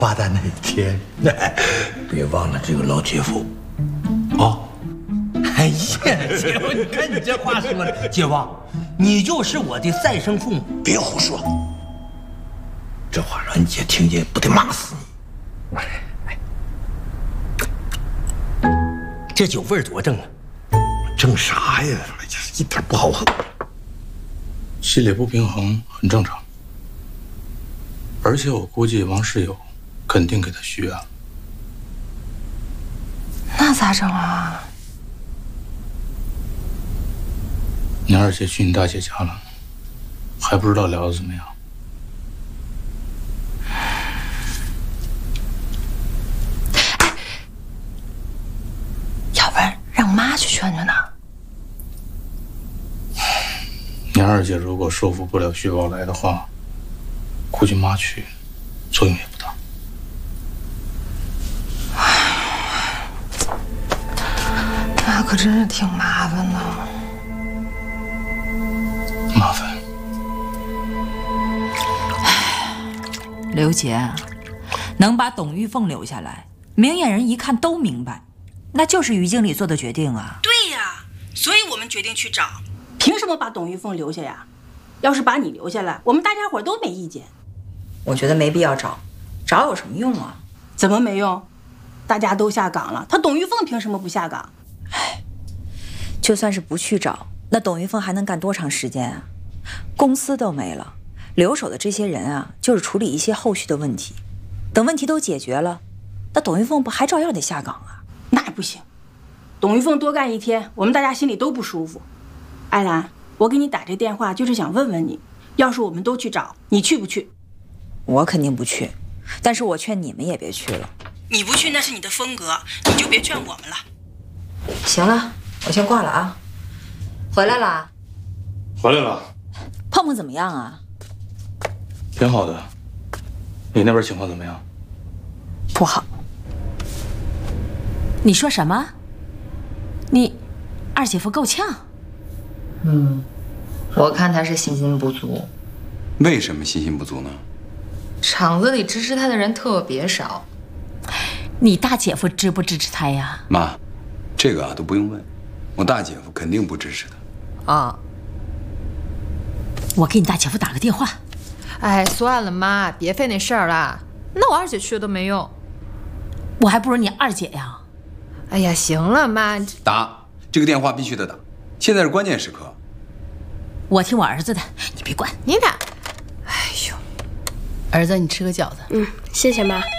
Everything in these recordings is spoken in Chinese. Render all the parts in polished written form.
八大那天，别忘了这个老姐夫。哦，哎呀，姐夫，你看你这话说的，姐夫，你就是我的再生父母。别胡说，这话让你姐听见，不得骂死你！这酒味儿多正啊！正啥呀？哎呀，一点不好喝。 心理不平衡很正常，而且我估计王室友肯定给他许愿了。 那咋整啊？ 你二姐去你大姐家了，还不知道聊得怎么样？ 要不然让妈去劝劝他。 你二姐如果说服不了薛宝来的话，估计妈去作用也不大。 那可真是挺麻烦的。 麻烦。 刘杰，能把董玉凤留下来，明眼人一看都明白，那就是于经理做的决定啊。 对呀，所以我们决定去找。凭什么把董玉凤留下呀？要是把你留下来，我们大家伙都没意见。 我觉得没必要找，找有什么用啊？ 怎么没用？大家都下岗了，他董玉凤凭什么不下岗？ 哎，就算是不去找，那董玉凤还能干多长时间啊？公司都没了，留守的这些人啊，就是处理一些后续的问题。等问题都解决了，那董玉凤不还照样得下岗啊？ 那不行，董玉凤多干一天，我们大家心里都不舒服。艾兰，我给你打这电话就是想问问你，要是我们都去找，你去不去？ 我肯定不去，但是我劝你们也别去了。 你不去那是你的风格，你就别劝我们了。 行了，我先挂了啊。回来啦？ 回来了。 碰碰怎么样啊？ 挺好的。你那边情况怎么样？ 不好。 你说什么？你二姐夫够呛？ 我看他是信心不足。 为什么信心不足呢？ 厂子里支持他的人特别少。 你大姐夫支不支持他呀？ 妈，这个都不用问，我大姐夫肯定不支持他。 啊， 我给你大姐夫打个电话。 哎，算了妈，别费那事儿了。那我二姐去了都没用。 我还不如你二姐呀。 哎呀，行了妈， 打这个电话必须得打，现在是关键时刻。 我听我儿子的，你别管。 你打。哎呦， 儿子，你吃个饺子。 谢谢妈。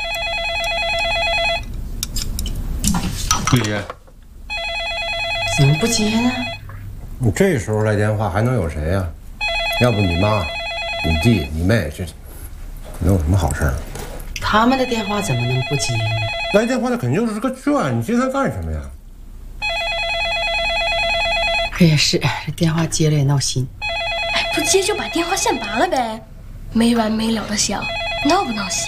不接， 怎么不接呢？ 你这时候来电话还能有谁呀？要不你妈、你弟、你妹，这能有什么好事？ 他们的电话怎么能不接呢？ 来电话那肯定就是个劝，你接他干什么呀？ 哎呀，是这电话接了也闹心。 哎，不接就把电话线拔了呗，没完没了的响，闹不闹心？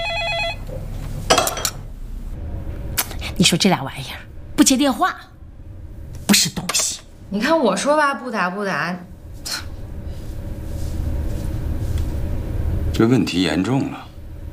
你说这俩玩意儿不接电话，不是东西。 你看我说吧，不打不打。 这问题严重了。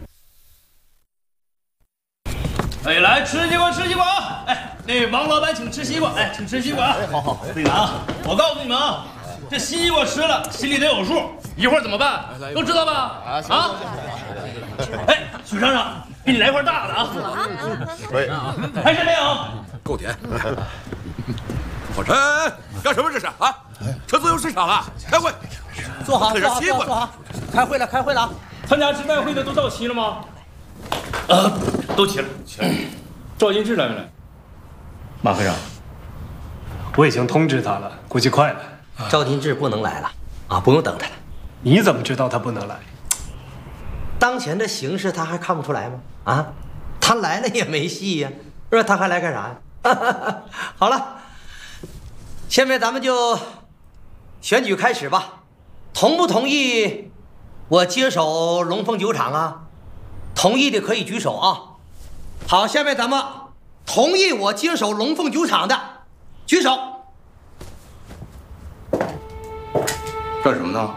哎，来吃西瓜，吃西瓜啊！哎，那王老板请吃西瓜，哎，请吃西瓜啊！好好，那个啊，我告诉你们啊，这西瓜吃了心里得有数，一会儿怎么办？都知道吧？啊！哎，许厂长，给你来块大的啊！ 可以， 还是没有？ 够甜。我说，干什么这是啊？车自由市场啊，开会。 坐好， 坐好， 坐好，开会了，开会了啊！参加支代会的都到齐了吗？都齐了。赵金志来没来？ 马会长，我已经通知他了，估计快了。 赵金志不能来了啊，不用等他了。 你怎么知道他不能来？ 当前的形势他还看不出来吗？啊，他来了也没戏呀，是吧？他还来干啥呀？好了，下面咱们就选举开始吧。同不同意我接手龙凤酒厂啊？同意的可以举手啊。好，下面咱们同意我接手龙凤酒厂的举手。 干什么呢？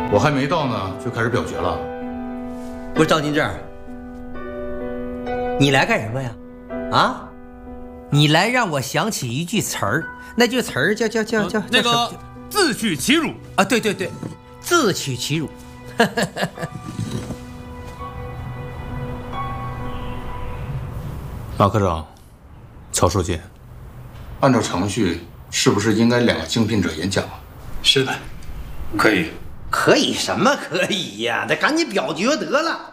我还没到呢，就开始表决了。 不是赵金正，你来干什么呀？啊？你来让我想起一句词儿，那句词儿叫那个自取其辱啊！对对对，自取其辱。 马科长，曹书记，按照程序，是不是应该2个竞聘者演讲？ 是的，可以。 可以什么可以呀？得赶紧表决得了。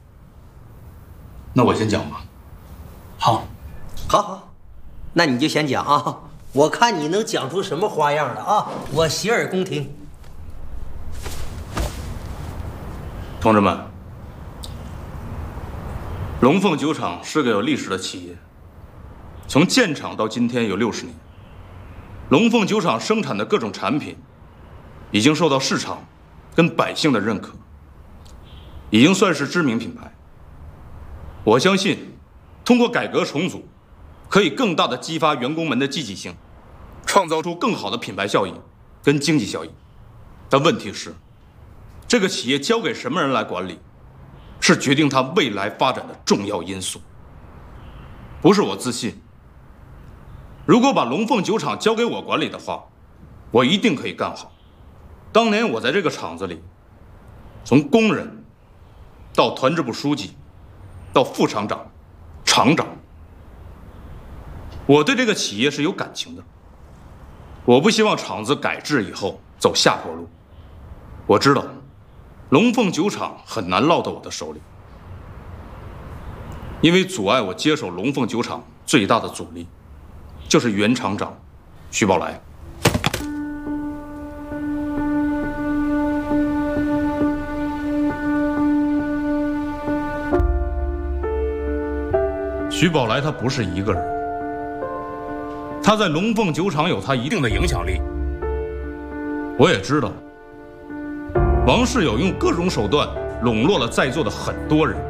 那我先讲吧。 好， 好，那你就先讲啊，我看你能讲出什么花样的啊！我洗耳恭听。 同志们，龙凤酒厂是个有历史的企业，从建厂到今天有60年。龙凤酒厂生产的各种产品，已经受到市场跟百姓的认可，已经算是知名品牌。我相信，通过改革重组，可以更大的激发员工们的积极性，创造出更好的品牌效益跟经济效益。但问题是，这个企业交给什么人来管理，是决定它未来发展的重要因素。不是我自信，如果把龙凤酒厂交给我管理的话，我一定可以干好。当年我在这个厂子里，从工人到团支部书记，到副厂长、厂长，我对这个企业是有感情的。我不希望厂子改制以后走下坡路。我知道龙凤酒厂很难落到我的手里，因为阻碍我接手龙凤酒厂最大的阻力，就是原厂长徐宝来。徐宝来他不是一个人，他在龙凤酒厂有他一定的影响力。我也知道，王世友用各种手段笼络了在座的很多人，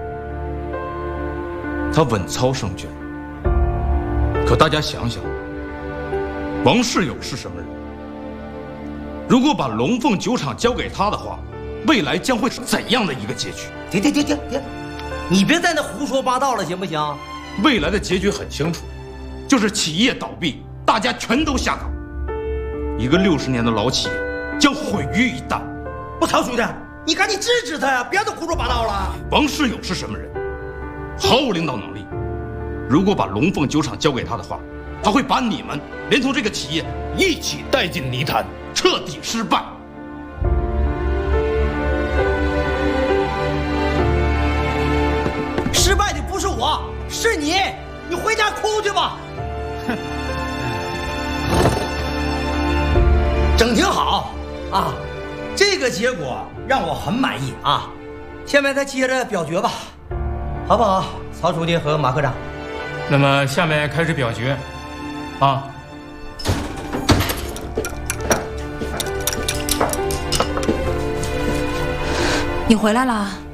他稳操胜券。可大家想想，王世友是什么人？如果把龙凤酒厂交给他的话，未来将会是怎样的一个结局？ 停，你别在那胡说八道了，行不行？ 未来的结局很清楚，就是企业倒闭，大家全都下岗，一个60年的老企业将毁于一旦。 不，曹书记，你赶紧制止他呀，别再胡说八道了。 王世友是什么人？毫无领导能力。如果把龙凤酒厂交给他的话，他会把你们连同这个企业一起带进泥潭，彻底失败。 失败的不是我，是你。你回家哭去吧。整挺好啊，这个结果让我很满意啊。下面再接着表决吧，好不好？曹书记和马科长。 那么下面开始表决，啊。 你回来了。